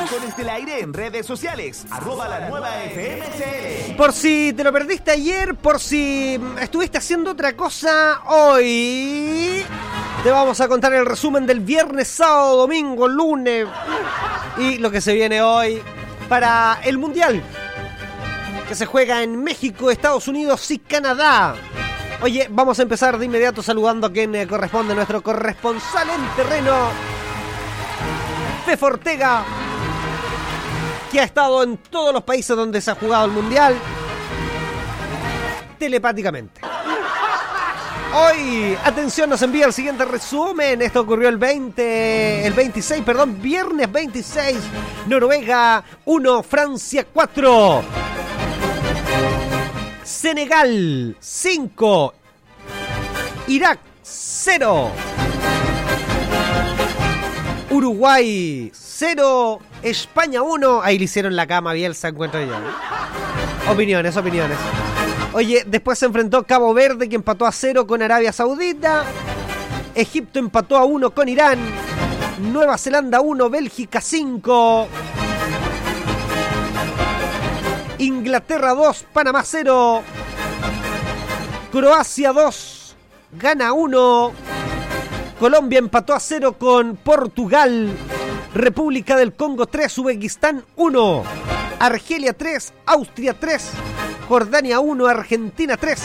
Rincones del Aire en redes sociales. @lanuevafmcl. Por si te lo perdiste ayer, por si estuviste haciendo otra cosa hoy, te vamos a contar el resumen del viernes, sábado, domingo, lunes y lo que se viene hoy para el Mundial que se juega en México, Estados Unidos y Canadá. Oye, vamos a empezar de inmediato saludando a quien corresponde, nuestro corresponsal en terreno, Fefo Ortega, que ha estado en todos los países donde se ha jugado el Mundial, telepáticamente. Hoy, atención, nos envía el siguiente resumen. Esto ocurrió viernes 26. Noruega 1, Francia 4. Senegal 5. Irak 0. Uruguay 0. España 1. Ahí le hicieron la cama a Bielsa, encuentro yo. Opiniones. Oye, después se enfrentó Cabo Verde, que empató a 0 con Arabia Saudita. Egipto empató a 1 con Irán. Nueva Zelanda 1, Bélgica 5. Inglaterra 2, Panamá 0. Croacia 2, Ghana 1. Colombia empató a 0 con Portugal. República del Congo 3, Uzbekistán 1. Argelia 3, Austria 3. Jordania 1, Argentina 3.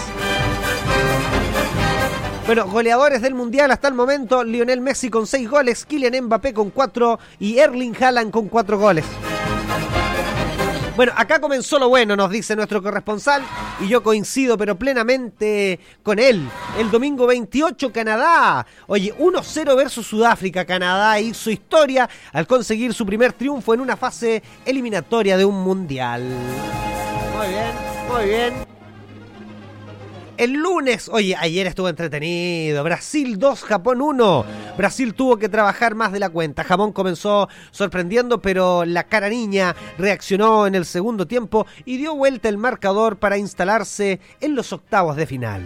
Bueno, goleadores del Mundial hasta el momento: Lionel Messi con 6 goles, Kylian Mbappé con 4 y Erling Haaland con 4 goles. Bueno, acá comenzó lo bueno, nos dice nuestro corresponsal, y yo coincido pero plenamente con él. El domingo 28, Canadá. Oye, 1-0 versus Sudáfrica. Canadá hizo historia al conseguir su primer triunfo en una fase eliminatoria de un Mundial. Muy bien. El lunes, oye, ayer estuvo entretenido. Brasil 2, Japón 1. Brasil tuvo que trabajar más de la cuenta. Japón comenzó sorprendiendo, pero la cara niña reaccionó en el segundo tiempo y dio vuelta el marcador para instalarse en los octavos de final.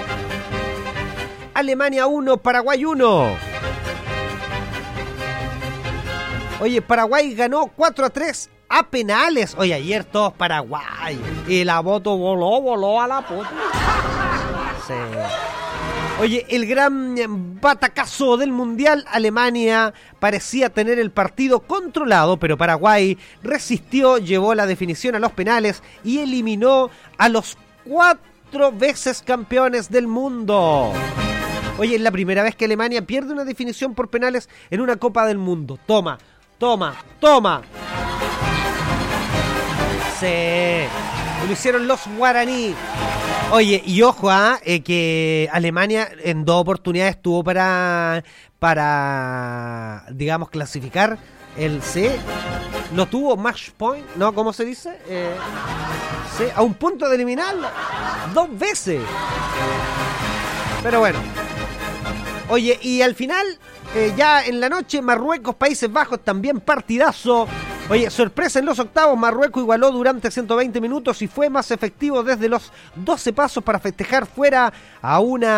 Alemania 1, Paraguay 1. Oye, Paraguay ganó 4-3 a penales. Oye, ayer todos Paraguay. Y la moto voló a la puta. Sí. Oye, el gran batacazo del Mundial. Alemania parecía tener el partido controlado, pero Paraguay resistió, llevó la definición a los penales y eliminó a los 4 veces campeones del mundo. Oye, es la primera vez que Alemania pierde una definición por penales en una Copa del Mundo. Toma. Sí, lo hicieron los guaraní. Oye, y ojo, que Alemania en 2 oportunidades tuvo para digamos, clasificar el C. Lo tuvo match point, ¿no? ¿Cómo se dice? Sí, a un punto de eliminarlo 2 veces. Pero bueno. Oye, y al final, ya en la noche, Marruecos, Países Bajos, también partidazo. Oye, sorpresa en los octavos, Marruecos igualó durante 120 minutos y fue más efectivo desde los 12 pasos para festejar fuera a una